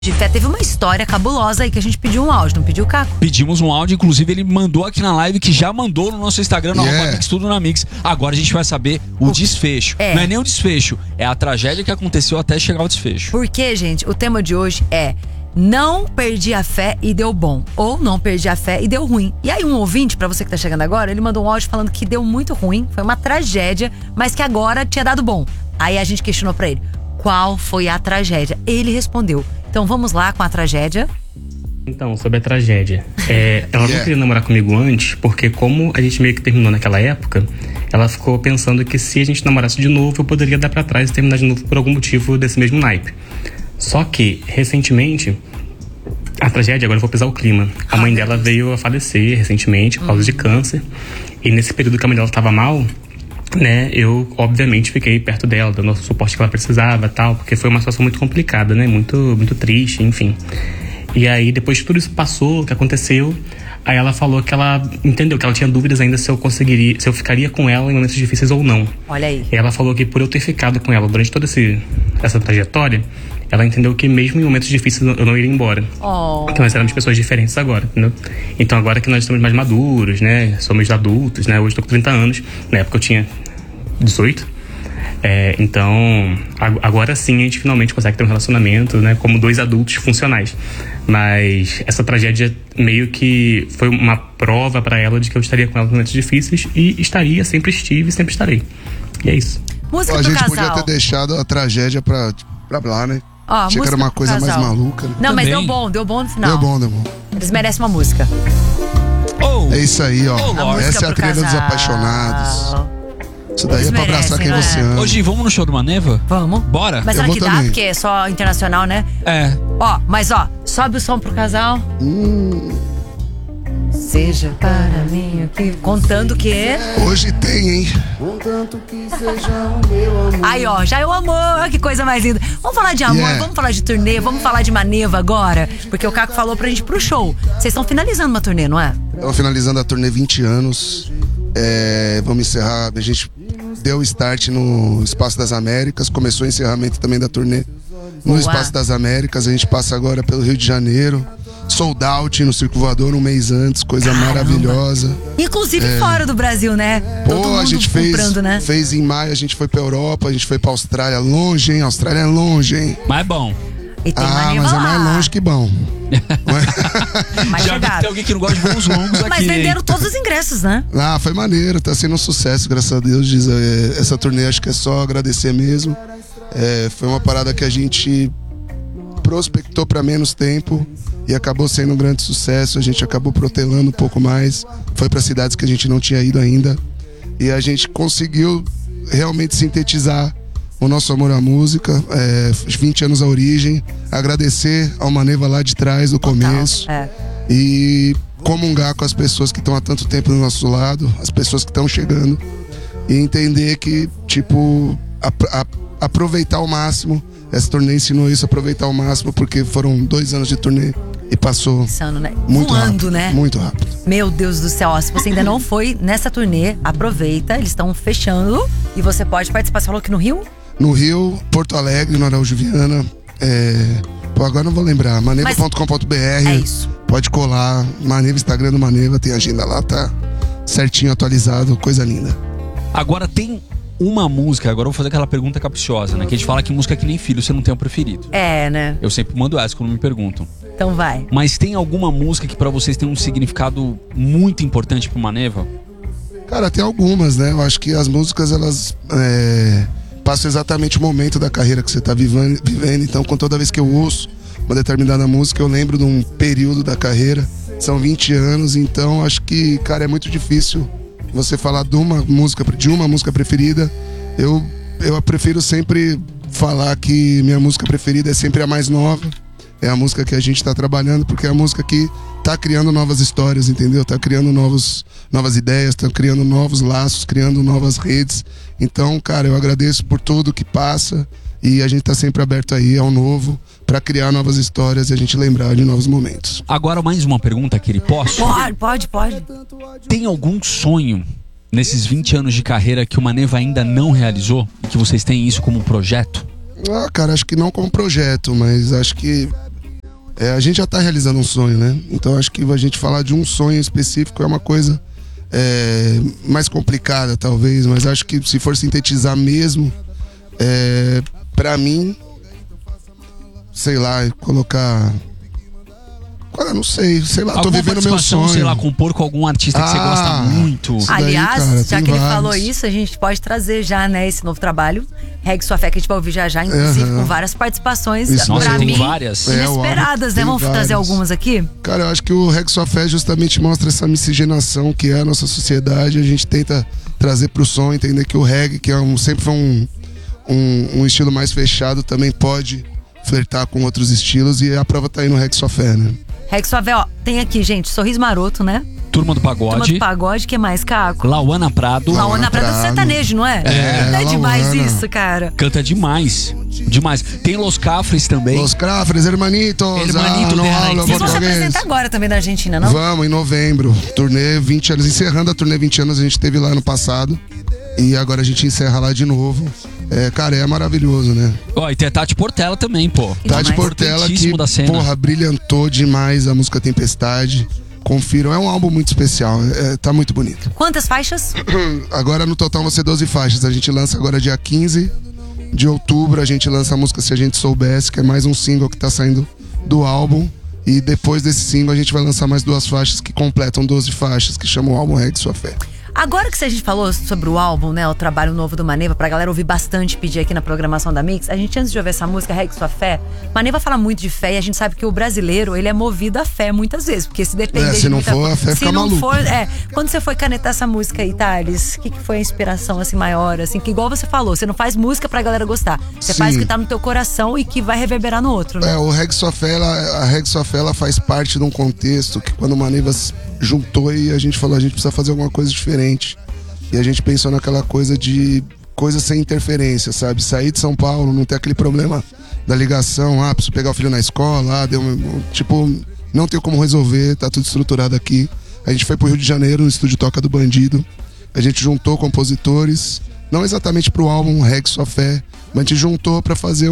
De fé, teve uma história cabulosa aí que a gente pediu um áudio, não pediu, Caco? Pedimos um áudio, inclusive ele mandou aqui na live, que já mandou no nosso Instagram, no Mix, tudo na Mix. Agora a gente vai saber o desfecho. Não é nem o desfecho, é a tragédia que aconteceu até chegar ao desfecho. Porque, gente, o tema de hoje é: não perdi a fé e deu bom, ou não perdi a fé e deu ruim. E aí um ouvinte, pra você que tá chegando agora, ele mandou um áudio falando que deu muito ruim, foi uma tragédia, mas que agora tinha dado bom. Aí a gente questionou pra ele: qual foi a tragédia? Ele respondeu. Então vamos lá com a tragédia. Então, sobre a tragédia. Ela não queria namorar comigo antes, porque como a gente meio que terminou naquela época, ela ficou pensando que se a gente namorasse de novo, eu poderia dar pra trás e terminar de novo por algum motivo desse mesmo naipe. Só que, recentemente, a tragédia, agora eu vou pesar o clima. A mãe dela veio a falecer recentemente por causa de câncer. E nesse período que a mãe dela estava mal, né, eu obviamente fiquei perto dela, dando o suporte que ela precisava, tal, porque foi uma situação muito complicada, né, muito triste, enfim. E aí depois que tudo isso passou, o que aconteceu, aí ela falou que ela entendeu que ela tinha dúvidas ainda se eu ficaria com ela em momentos difíceis ou não. Olha aí. E ela falou que por eu ter ficado com ela durante toda essa trajetória, ela entendeu que mesmo em momentos difíceis eu não iria embora. Que nós éramos pessoas diferentes agora, entendeu? Então agora que nós estamos mais maduros, né? Somos adultos, né? Hoje estou com 30 anos. Na época eu tinha 18. Então, agora sim a gente finalmente consegue ter um relacionamento, né? Como dois adultos funcionais. Mas essa tragédia meio que foi uma prova pra ela de que eu estaria com ela em momentos difíceis. E sempre estive e sempre estarei. E é isso. Música a pro gente casal. podia ter deixado a tragédia pra lá, né? Achei que era uma coisa mais maluca. Né? Não, mas deu bom no final. Deu bom. Eles merecem uma música. É isso aí, ó. Essa é a trilha dos apaixonados. Isso daí é pra abraçar quem você ama. Hoje vamos no show do Maneva? Vamos. Bora? Mas será que dá? Porque é só internacional, né? Mas sobe o som pro casal. Seja para mim o que... Contando que... Hoje tem, hein? Contanto que seja o meu amor. Aí, ó, já é o amor, que coisa mais linda. Vamos falar de amor, vamos falar de turnê, vamos falar de Maneva agora. Porque o Caco falou pra gente ir pro show. Vocês estão finalizando uma turnê, não é? Estamos finalizando a turnê 20 anos. Vamos encerrar, a gente deu o start no Espaço das Américas. Começou o encerramento também da turnê no Espaço das Américas. A gente passa agora pelo Rio de Janeiro. Sold out no Circo Voador um mês antes, coisa maravilhosa. Inclusive fora do Brasil, né? Todo mundo a gente comprando, né? fez em maio, a gente foi pra Europa, a gente foi pra Austrália, longe, hein? Austrália é longe, hein? Mas é bom. E tem Maneva mas é lá. mais longe que bom. Mas já vi que tem alguém que não gosta de voos longos aqui. Mas venderam todos os ingressos, né? Foi maneiro, tá sendo um sucesso, graças a Deus. Essa turnê acho que é só agradecer mesmo. Foi uma parada que a gente prospectou pra menos tempo e acabou sendo um grande sucesso. A gente acabou protelando um pouco mais, foi para cidades que a gente não tinha ido ainda e a gente conseguiu realmente sintetizar o nosso amor à música, 20 anos à origem, agradecer ao Maneva lá de trás, do começo, e comungar com as pessoas que estão há tanto tempo do nosso lado, as pessoas que estão chegando, e entender que, tipo, aproveitar ao máximo. Essa turnê ensinou isso, aproveitar ao máximo, porque foram 2 anos de turnê e passou muito rápido, né? Muito rápido. Meu Deus do céu, se você ainda não foi nessa turnê, aproveita, eles estão fechando e você pode participar. Você falou que no Rio? No Rio, Porto Alegre, no Araújo Viana. Agora não vou lembrar. Maneva.com.br. É isso. Pode colar. Maneva, Instagram do Maneva, tem agenda lá, tá certinho, atualizado, coisa linda. Agora tem uma música, agora eu vou fazer aquela pergunta capciosa, né? Que a gente fala que música é que nem filho, você não tem um preferido. Né? Eu sempre mando essa quando me perguntam. Então vai. Mas tem alguma música que pra vocês tem um significado muito importante pro Maneva? Cara, tem algumas, né? Eu acho que as músicas, elas passam exatamente o momento da carreira que você tá vivendo. Então, toda vez que eu ouço uma determinada música, eu lembro de um período da carreira. São 20 anos, então acho que, cara, é muito difícil você falar de uma música preferida. Eu prefiro sempre falar que minha música preferida é sempre a mais nova. É a música que a gente tá trabalhando, porque é a música que tá criando novas histórias, entendeu? Tá criando novas ideias, tá criando novos laços, criando novas redes. Então, cara, eu agradeço por tudo que passa e a gente tá sempre aberto aí ao novo, pra criar novas histórias e a gente lembrar de novos momentos. Agora mais uma pergunta, Kiri, posso? Pode. Tem algum sonho nesses 20 anos de carreira que o Maneva ainda não realizou e que vocês têm isso como um projeto? Cara, acho que não como projeto, mas acho que A gente já tá realizando um sonho, né? Então acho que a gente falar de um sonho específico é uma coisa mais complicada, talvez. Mas acho que se for sintetizar mesmo, pra mim, sei lá, colocar... Cara, não sei lá, tô vivendo meu sonho. Sei lá, compor com algum artista que você gosta muito. Aliás, daí, cara, já que ele vários. falou isso, a gente pode trazer já, né, esse novo trabalho, Regue Sua Fé, que a gente vai ouvir já, inclusive com várias participações. Isso, nossa, pra tem mim, várias. inesperadas, né? Vamos trazer algumas aqui? Cara, eu acho que o Regue Sua Fé justamente mostra essa miscigenação que é a nossa sociedade. A gente tenta trazer pro som, entender que o reggae, que sempre foi um estilo mais fechado, também pode flertar com outros estilos, e a prova tá aí no Regue Sua Fé, né? Regue Sua Fé, ó, tem aqui, gente, Sorriso Maroto, né? Turma do Pagode. Turma do Pagode, que mais, Caco? Lauana Prado. Lauana Prado do sertanejo, não é? É demais Lauana. isso, cara. Canta demais. Demais. Tem Los Cafres também. Los Cafres, hermanitos. Hermanito não de hablo Raíz. Vocês vão se português. apresentar agora também na Argentina, não? Vamos, em novembro. Turnê 20 anos. Encerrando a turnê 20 anos, a gente teve lá no passado. E agora a gente encerra lá de novo. Cara, é maravilhoso, né? Ó, e tem a Tati Portela também, pô. Tati Portela, que, da cena. porra, brilhantou demais a música Tempestade. Confiram, é um álbum muito especial. Tá muito bonito. Quantas faixas? Agora no total vão ser 12 faixas. A gente lança agora dia 15 de outubro. A gente lança a música Se a Gente Soubesse, que é mais um single que tá saindo do álbum. E depois desse single a gente vai lançar mais 2 faixas que completam 12 faixas, que chamam o álbum Regue Sua Fé. Agora que a gente falou sobre o álbum, né, o trabalho novo do Maneva, pra galera ouvir bastante, pedir aqui na programação da Mix, a gente, antes de ouvir essa música, Regue Sua Fé, Maneva fala muito de fé, e a gente sabe que o brasileiro, ele é movido à fé muitas vezes, porque se depender se de não muita for, a fé se fica não maluco. for, quando você foi canetar essa música aí, Thales, o que foi a inspiração, assim, maior, assim, que igual você falou, você não faz música pra galera gostar, você faz o que tá no teu coração e que vai reverberar no outro, né? O Regue Sua Fé, a Regue Sua Fé, ela faz parte de um contexto que quando o Maneva juntou e a gente falou, a gente precisa fazer alguma coisa diferente. E a gente pensou naquela coisa de coisa sem interferência, sabe? Sair de São Paulo, não ter aquele problema da ligação, preciso pegar o filho na escola, não tem como resolver, tá tudo estruturado aqui. A gente foi pro Rio de Janeiro, no estúdio Toca do Bandido. A gente juntou compositores, não exatamente pro álbum Regue Sua Fé, mas a gente juntou pra fazer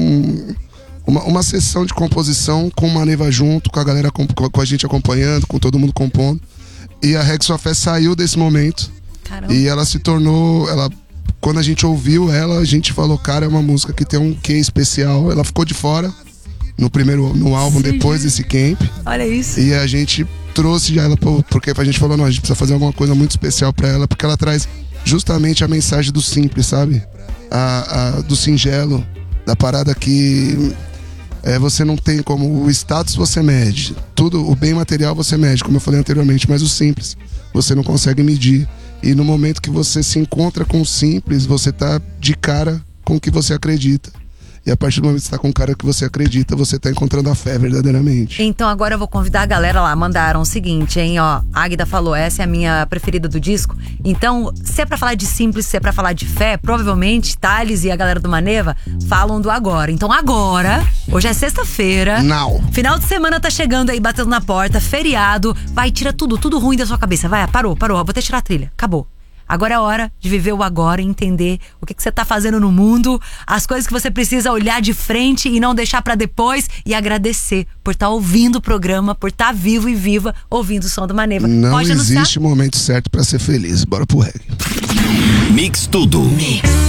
uma sessão de composição com o Maneva junto, com a galera, com a gente acompanhando, com todo mundo compondo. E a Regue Sua Fé saiu desse momento. Caramba. E ela se tornou, quando a gente ouviu ela, a gente falou, cara, é uma música que tem um quê especial. Ela ficou de fora no álbum, depois desse camp. Olha isso. E a gente trouxe ela, porque a gente falou, não, a gente precisa fazer alguma coisa muito especial pra ela, porque ela traz justamente a mensagem do simples, sabe? Do singelo, da parada que você não tem como, o status você mede, tudo, o bem material você mede, como eu falei anteriormente, mas o simples você não consegue medir. E no momento que você se encontra com o simples, você tá de cara com o que você acredita. E a partir do momento que você tá com o cara que você acredita, você tá encontrando a fé verdadeiramente. Então agora eu vou convidar a galera lá, mandaram o seguinte, hein, ó, a Águida falou, essa é a minha preferida do disco. Então, se é pra falar de simples, se é pra falar de fé, provavelmente Thales e a galera do Maneva falam do agora. Então agora, hoje é sexta-feira, final de semana tá chegando aí, batendo na porta, feriado, vai, tira tudo ruim da sua cabeça, vai, parou, vou até tirar a trilha, acabou. Agora é a hora de viver o agora e entender o que você tá fazendo no mundo, as coisas que você precisa olhar de frente e não deixar pra depois, e agradecer por estar ouvindo o programa, por estar vivo e viva ouvindo o som do Maneva. Não Pode existe momento certo pra ser feliz. Bora pro reggae. Mix Tudo.